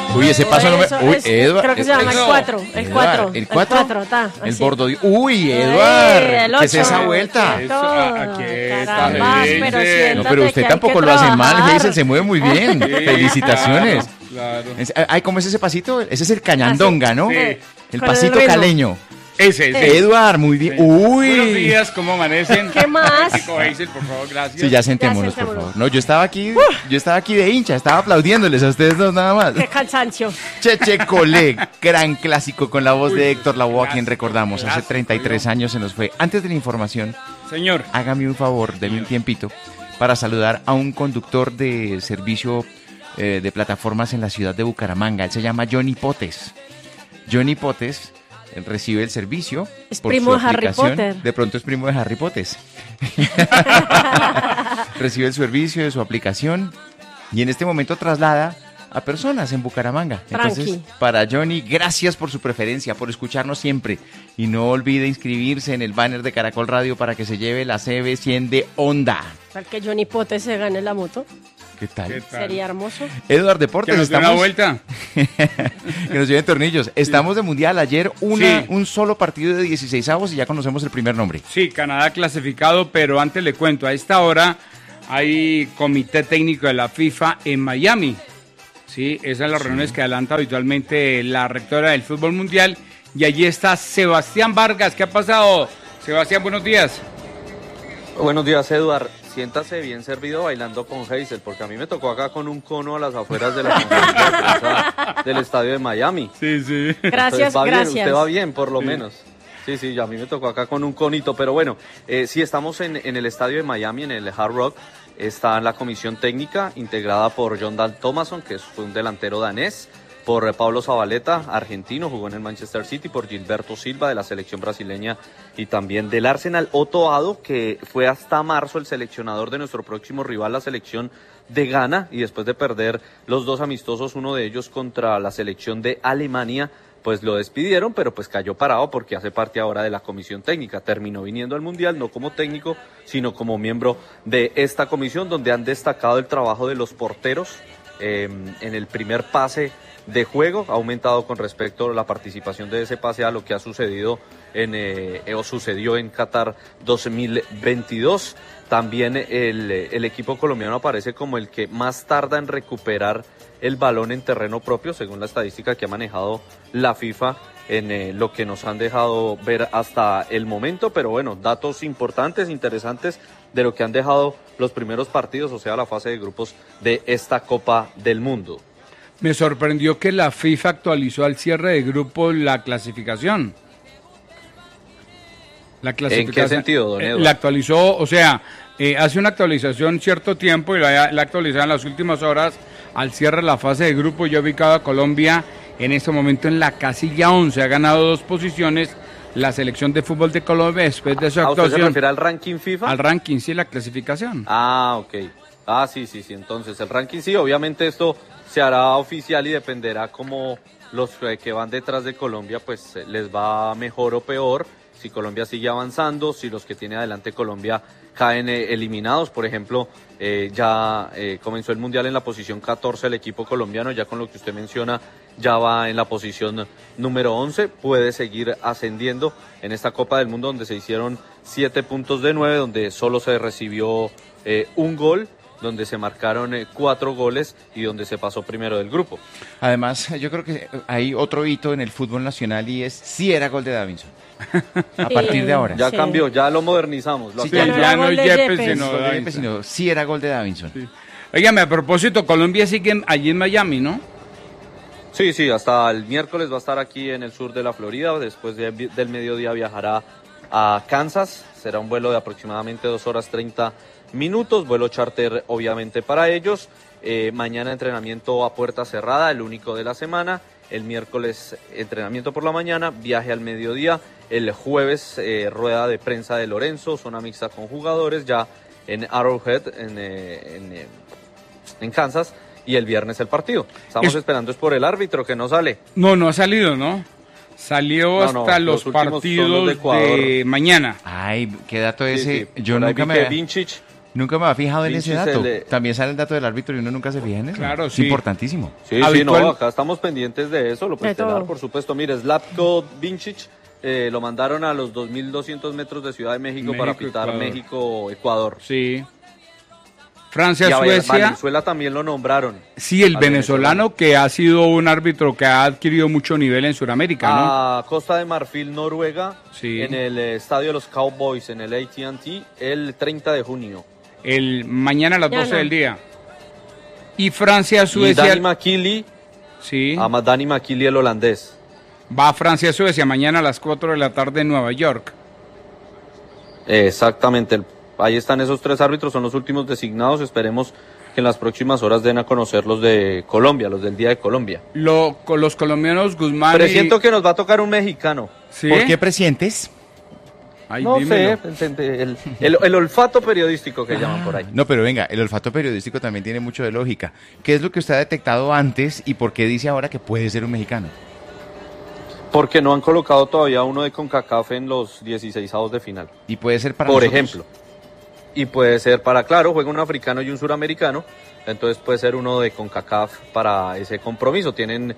Uy, ese paso no me... Uy, Eduard. Creo que se llama el 4. El 4. ¿El 4? El bordo. Uy, Eduard. ¿Qué es esa vuelta? Caramba, pero siéntate. No, pero usted tampoco lo hace mal, Hazel, se mueve muy bien. Felicitaciones. Claro. Ay, ¿cómo es ese pasito? Ese es el cañandonga, ¿no? Sí. El pasito caleño. Ese. Eduard, muy bien. Sí. Uy. Buenos días, ¿cómo amanecen? ¿Qué más? Hazel, por favor, gracias. Sí, ya sentémonos, por favor. No, yo estaba aquí de hincha, estaba aplaudiéndoles a ustedes dos nada más. Qué cansancio. Cheche Colé, gran clásico con la voz de Héctor Lavoe, a quien recordamos, hace 33 años se nos fue. Antes de la información, señor, hágame un favor, denme un tiempito para saludar a un conductor de servicio de plataformas en la ciudad de Bucaramanga. Él se llama Johnny Potes. Johnny Potes recibe el servicio. Es primo de Harry Potter. De pronto es primo de Harry Potes. Recibe el servicio de su aplicación y en este momento traslada a personas en Bucaramanga. Entonces, Tranqui. para Johnny, gracias por su preferencia, por escucharnos siempre. Y no olvide inscribirse en el banner de Caracol Radio para que se lleve la CB100 de Honda. Para que Johnny Pote se gane la moto. ¿Qué tal? Sería hermoso. Eduard Deportes, que nos dé una vuelta. Que nos lleven tornillos. Estamos de mundial. Ayer un solo partido de 16avos y ya conocemos el primer nombre. Sí, Canadá clasificado, pero antes le cuento, a esta hora hay comité técnico de la FIFA en Miami. Sí, esas son las reuniones que adelanta habitualmente la rectora del fútbol mundial. Y allí está Sebastián Vargas. ¿Qué ha pasado? Sebastián, buenos días. Buenos días, Eduard. Siéntase bien servido bailando con Hazel, porque a mí me tocó acá con un cono a las afueras de la conferencia de prensa del estadio de Miami. Sí, sí. Gracias, va bien, gracias. usted va bien, por lo menos. Sí, a mí me tocó acá con un conito, pero bueno, sí, estamos en el estadio de Miami, en el Hard Rock. Está la comisión técnica integrada por John Dahl Tomasson, que fue un delantero danés, por Pablo Zabaleta, argentino, jugó en el Manchester City, por Gilberto Silva de la selección brasileña y también del Arsenal, Otto Addo, que fue hasta marzo el seleccionador de nuestro próximo rival, la selección de Ghana, y después de perder los dos amistosos, uno de ellos contra la selección de Alemania, pues lo despidieron, pero pues cayó parado porque hace parte ahora de la comisión técnica. Terminó viniendo al Mundial no como técnico, sino como miembro de esta comisión, donde han destacado el trabajo de los porteros en el primer pase de juego. Ha aumentado con respecto a la participación de ese pase a lo que ha sucedido o sucedió en Qatar 2022. También el equipo colombiano aparece como el que más tarda en recuperar el balón en terreno propio, según la estadística que ha manejado la FIFA en lo que nos han dejado ver hasta el momento. Pero bueno, datos importantes, interesantes de lo que han dejado los primeros partidos, o sea, la fase de grupos de esta Copa del Mundo. Me sorprendió que la FIFA actualizó al cierre de grupo la clasificación. ¿En qué sentido, don Eduardo? La actualizó, o sea, hace una actualización cierto tiempo y la actualizaron en las últimas horas al cierre de la fase de grupo. Yo he ubicado a Colombia en este momento en la casilla 11, ha ganado 2 posiciones la selección de fútbol de Colombia después de su actuación. ¿Usted se refiere al ranking FIFA? Al ranking, sí, la clasificación. Ok. Sí, entonces el ranking sí, obviamente esto se hará oficial y dependerá cómo los que van detrás de Colombia pues les va mejor o peor, si Colombia sigue avanzando, si los que tiene adelante Colombia caen eliminados. Por ejemplo, ya comenzó el Mundial en la posición 14 el equipo colombiano, ya con lo que usted menciona ya va en la posición número 11, puede seguir ascendiendo en esta Copa del Mundo donde se hicieron 7 puntos de 9, donde solo se recibió un gol, donde se marcaron 4 goles y donde se pasó primero del grupo. Además, yo creo que hay otro hito en el fútbol nacional y es si era gol de Davinson. A partir de ahora. Ya cambió, ya lo modernizamos. Ya no es Yepes, sino sí era gol de Davinson. Sí. Óigame, a propósito, Colombia sigue allí en Miami, ¿no? Sí, hasta el miércoles va a estar aquí en el sur de la Florida, después del mediodía viajará a Kansas, será un vuelo de aproximadamente 2 horas 30 minutos, vuelo charter obviamente para ellos. Mañana entrenamiento a puerta cerrada, el único de la semana. El miércoles entrenamiento por la mañana, viaje al mediodía. El jueves rueda de prensa de Lorenzo, zona mixta con jugadores ya en Arrowhead, en Kansas. Y el viernes el partido. Estamos esperando es por el árbitro que no sale. No ha salido, ¿no? Salió hasta los partidos de mañana. Ay, qué dato ese. Sí. Yo nunca me vi que Vincic Nunca me había fijado en ese Vinicius, dato. También sale el dato del árbitro y uno nunca se fija en eso. Claro, es sí. importantísimo. Sí, Habitual. no, acá estamos pendientes de eso, lo De todo. pestelar, por supuesto. Mire, Slavko Vincic lo mandaron a los 2.200 metros de Ciudad de México para México, pitar Ecuador. México-Ecuador. Sí. Y Francia, a Suecia. Valenzuela también lo nombraron. Sí, el Al venezolano que ha sido un árbitro que ha adquirido mucho nivel en Sudamérica, ¿no? A Costa de Marfil, Noruega, Sí. en el estadio de los Cowboys, en el AT&T, el 30 de junio. Mañana a las Mañana. 12 del día. Y Francia, Y Suecia. Danny McKinley, Sí. Danny McKinley, el holandés. Va a Francia, Suecia mañana a las 4 de la tarde en Nueva York. Exactamente, ahí están esos 3 árbitros, son los últimos designados. Esperemos que en las próximas horas den a conocer los de Colombia, los del Día de Colombia. Con los colombianos Guzmán Presiento que nos va a tocar un mexicano. ¿Sí? ¿Por qué presientes? Ay, No dímelo. sé, el olfato periodístico que llaman por ahí. No, pero venga, el olfato periodístico también tiene mucho de lógica. ¿Qué es lo que usted ha detectado antes y por qué dice ahora que puede ser un mexicano? Porque no han colocado todavía uno de CONCACAF en los 16avos de final. Y puede ser para Por nosotros. ejemplo. Y puede ser para, claro, juega un africano y un suramericano, entonces puede ser uno de CONCACAF para ese compromiso. Tienen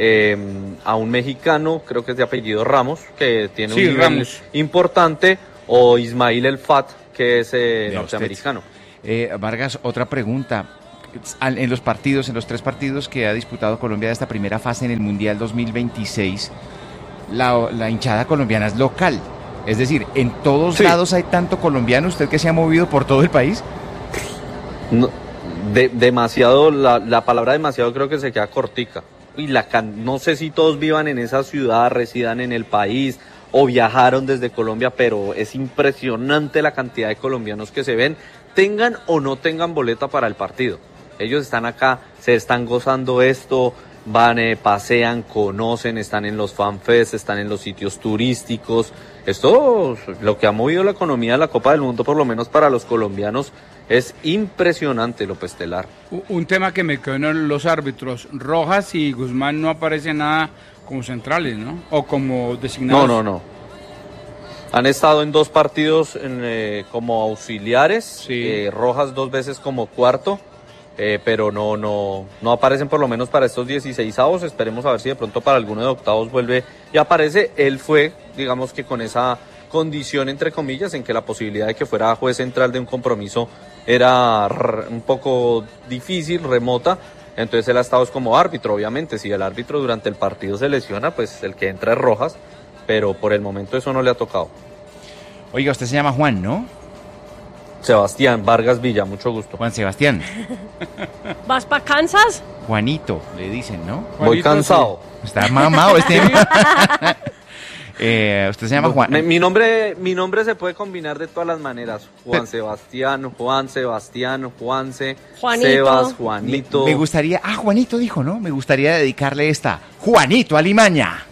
a un mexicano, creo que es de apellido Ramos, que tiene Sí, un nivel Ramos. importante, o Ismail El Fat, que es De norteamericano. Vargas, otra pregunta. En los partidos, en los 3 partidos que ha disputado Colombia de esta primera fase en el Mundial 2026, la hinchada colombiana es local. Es decir, en todos Sí. lados hay tanto colombiano, usted que se ha movido por todo el país. No, demasiado, la palabra demasiado creo que se queda cortica. Y no sé si todos vivan en esa ciudad, residan en el país o viajaron desde Colombia, pero es impresionante la cantidad de colombianos que se ven, tengan o no tengan boleta para el partido. Ellos están acá, se están gozando esto, van, pasean, conocen, están en los fanfests, están en los sitios turísticos. Esto, lo que ha movido la economía de la Copa del Mundo, por lo menos para los colombianos, es impresionante, López Telar. Un tema que me quedó en los árbitros. Rojas y Guzmán no aparecen nada como centrales, ¿no? O como designados. No. Han estado en 2 partidos como auxiliares, Sí. Rojas 2 veces como cuarto, pero no aparecen por lo menos para estos 16avos. Esperemos a ver si de pronto para alguno de octavos vuelve y aparece. Él fue, digamos que con esa condición, entre comillas, en que la posibilidad de que fuera juez central de un compromiso era un poco difícil, remota. Entonces él ha estado como árbitro, obviamente. Si el árbitro durante el partido se lesiona, pues el que entra es Rojas, pero por el momento eso no le ha tocado. Oiga, usted se llama Juan, ¿no? Sebastián Vargas Villa, mucho gusto. Juan Sebastián. ¿Vas para Kansas? Juanito, le dicen, ¿no? Voy Juanito, cansado. Está mamado este. Usted se llama Juan. Mi nombre se puede combinar de todas las maneras. Juan Sebastián, Juanse, Juanito. Sebas, Juanito. Me gustaría, Juanito dijo, ¿no? Me gustaría dedicarle esta, Juanito Alimaña.